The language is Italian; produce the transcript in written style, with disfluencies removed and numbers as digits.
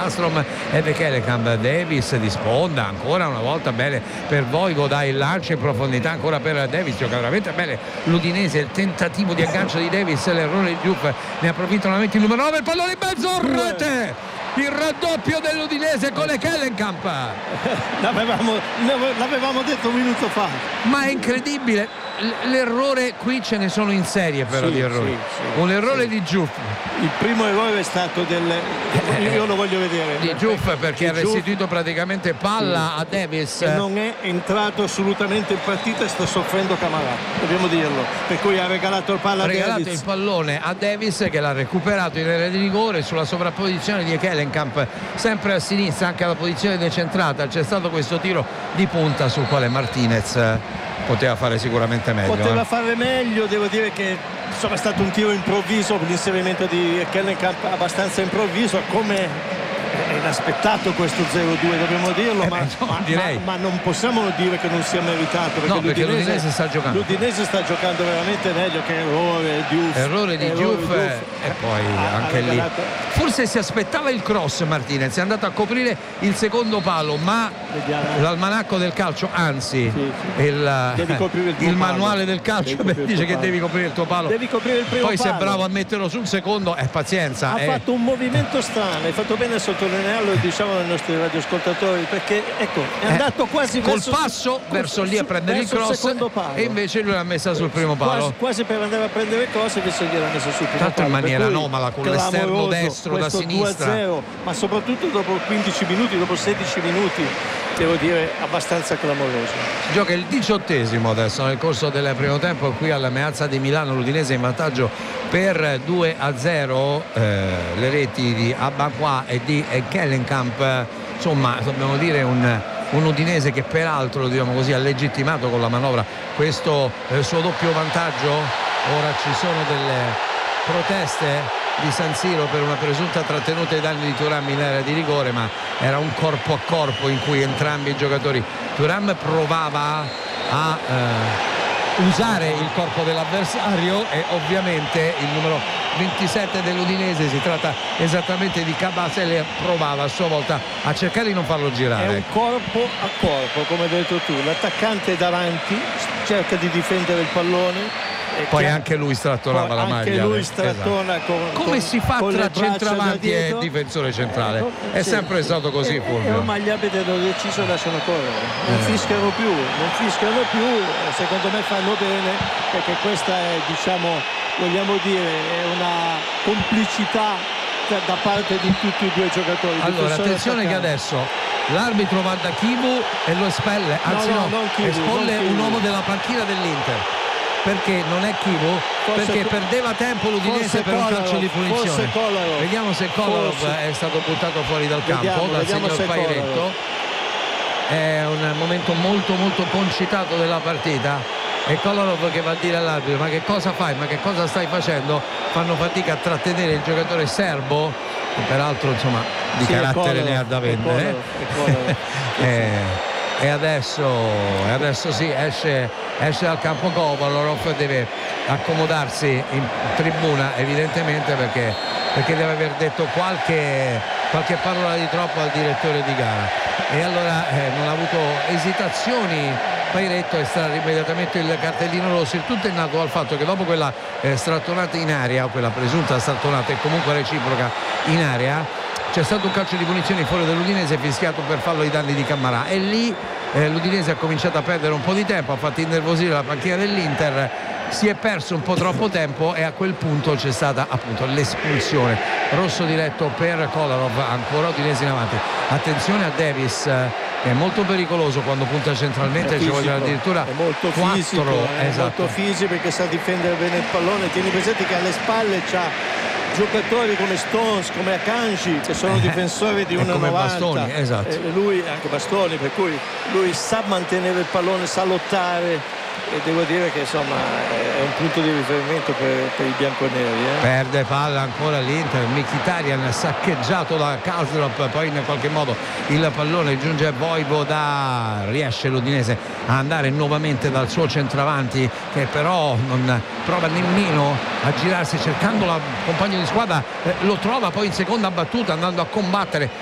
Kastrom e De Kelenkamp. Davis di sponda ancora una volta, bene per Vojvoda, il lancio in profondità ancora per Davis, gioca veramente bene l'Udinese, il tentativo di aggancio di Davis, l'errore di Diouf, ne approfitta nuovamente il numero 9, il pallone in mezzo, rete! Il raddoppio dell'Udinese con De Kelenkamp. L'avevamo detto un minuto fa. Ma è incredibile, l'errore qui ce ne sono in serie però di errori. Un errore di Diouf. Il primo errore è stato io lo voglio vedere. Di Diouf, perché ha restituito praticamente palla a Davis. Non è entrato assolutamente in partita e sta soffrendo Camarà, dobbiamo dirlo. Per cui ha regalato il palla a Davis. Il pallone a Davis, che l'ha recuperato in area di rigore sulla sovrapposizione di Kelenkamp, sempre a sinistra, anche alla posizione decentrata. C'è stato questo tiro di punta sul quale Martinez poteva fare sicuramente meglio. Poteva fare meglio, devo dire che insomma è stato un tiro improvviso, l'inserimento di Kelenkamp abbastanza improvviso, come inaspettato questo 0-2, dobbiamo dirlo, ma non possiamo dire che non sia meritato, perché l'Udinese sta giocando. L'Udinese sta giocando veramente meglio. Che errore di Diouf e poi anche lì forse si aspettava il cross. Martinez è andato a coprire il secondo palo, ma l'almanacco del calcio, anzi il manuale del calcio dice che devi coprire il tuo palo, devi coprire il primo poi palo. sei bravo a metterlo sul secondo, pazienza. Ha fatto un movimento strano, hai fatto bene a sottolinearlo, diciamo ai nostri radioascoltatori, perché ecco è andato quasi col passo verso lì a prendere il cross, e invece lui l'ha messa sul primo palo, quasi per andare a prendere il cross, invece gliel'ha messa sul primo tanto palo, in maniera anomala, con l'esterno destro da sinistra. 2-0, ma soprattutto dopo 15 minuti, dopo 16 minuti, devo dire abbastanza clamoroso. Si gioca il 18esimo adesso nel corso del primo tempo qui alla Meazza di Milano. L'Udinese in vantaggio per 2-0, le reti di Abaqua e di Kelenkamp. Insomma, dobbiamo dire un Udinese che peraltro, diciamo così, ha legittimato con la manovra questo suo doppio vantaggio. Ora ci sono delle proteste di San Siro per una presunta trattenuta ai danni di Thuram in area di rigore, ma era un corpo a corpo in cui entrambi i giocatori, Thuram provava a usare il corpo dell'avversario, e ovviamente il numero 27 dell'Udinese, si tratta esattamente di Kabasele, provava a sua volta a cercare di non farlo girare. È un corpo a corpo, come hai detto tu, l'attaccante davanti cerca di difendere il pallone, poi anche lui strattonava la maglia. Anche lui strattona, esatto. Come si fa tra centravanti e difensore centrale? È sempre stato così, Fulvio. Ormai gli arbitri hanno deciso e lasciano correre, non fischiano più, secondo me fanno bene, perché questa è, diciamo, vogliamo dire, è una complicità da parte di tutti e due i giocatori. Allora attenzione che adesso l'arbitro va da Kivu e lo espelle, anzi espone un uomo della panchina dell'Inter, perché non è Kivu, perché perdeva tempo l'Udinese per un calcio di punizione. Vediamo se Kolarov è stato buttato fuori dal campo dal signor Pairetto. È un momento molto molto concitato della partita, e Kolarov che va a dire all'arbitro: ma che cosa fai, ma che cosa stai facendo? Fanno fatica a trattenere il giocatore serbo, che peraltro insomma di carattere ne ha da vendere. E adesso sì, esce dal campo Kolarov, deve accomodarsi in tribuna evidentemente, perché deve aver detto qualche parola di troppo al direttore di gara, e allora non ha avuto esitazioni Pairetto, estrarre immediatamente il cartellino rosso. Il tutto è nato dal fatto che dopo quella strattonata in area, o quella presunta strattonata e comunque reciproca in area, c'è stato un calcio di punizione fuori dell'Udinese fischiato per fallo ai danni di Camarà, e lì l'Udinese ha cominciato a perdere un po' di tempo, ha fatto innervosire la panchina dell'Inter, si è perso un po' troppo tempo, e a quel punto c'è stata appunto l'espulsione, rosso diretto per Kolarov. Ancora Udinese in avanti, attenzione a Davis, che è molto pericoloso quando punta centralmente, ci vogliono addirittura 4. Molto fisico, perché sa difendere bene il pallone. Tieni presente che alle spalle c'ha giocatori come Stones, come Akanji, che sono difensori di 1,90, Bastoni, esatto. E lui anche Bastoni, per cui lui sa mantenere il pallone, sa lottare, e devo dire che insomma è un punto di riferimento per i bianconeri. Perde palla ancora l'Inter, Mkhitaryan saccheggiato da Kastrop, poi in qualche modo il pallone giunge a Vojvoda, riesce l'Udinese a andare nuovamente dal suo centravanti, che però non prova nemmeno a girarsi cercando la compagno di squadra, lo trova poi in seconda battuta andando a combattere